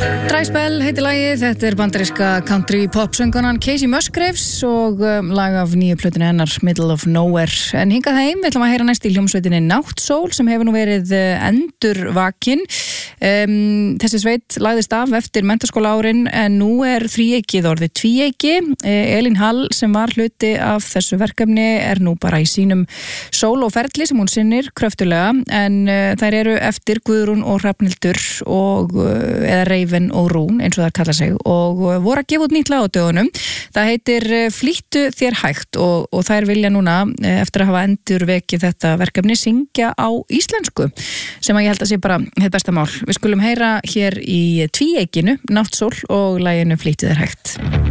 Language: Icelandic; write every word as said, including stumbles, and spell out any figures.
Dry Spell heitir lagið, þetta er bandaríska country pop söngunan Casey Musgraves og um, lag af nýju plötunni hennar Middle of Nowhere. En hingað heim við ætlum að heyra næst í hljómsveitinni Náttsól sem hefur nú verið uh, endurvakin. Um, þessi sveit lagðist af eftir menntaskóla árin en nú er þríeykið orðið tvíeyki. Uh, Elín Hall sem var hluti af þessu verkefni er nú bara í sínum sólóferli sem hún sinnir kröftulega en uh, þær eru eftir Guðrún og Hrafnhildur og uh, eða Reifin og Rún eins og það kalla sig og voru að gefa út nýtt lag á dögunum. Það heitir Flýttu þér hægt og, og þær vilja núna eftir að hafa endurvekið þetta verkefni syngja á íslensku sem að ég held að sé bara hið besta mál. Við skulum heyra hér í tvíeykinu Náttsól og laginu Flýttu þér hægt.